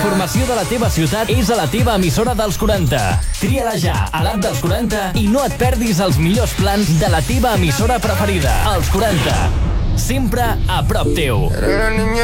informació de la teva ciutat és a la teva emissora dels 40. Tria-la ja a l'app dels 40 i no et perdis els millors plans de la teva emissora preferida. Els 40. Sempre a prop teu.